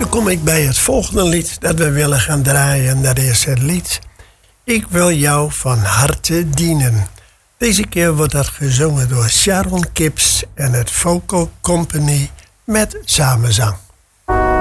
Dan kom ik bij het volgende lied dat we willen gaan draaien. Dat is het lied Ik wil jou van harte dienen. Deze keer wordt dat gezongen door Sharon Kips en het Vocal Company met samenzang.